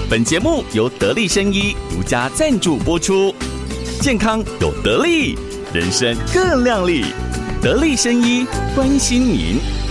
本节目由得力生医独家赞助播出。健康有得力，人生更亮丽。得力生医关心您。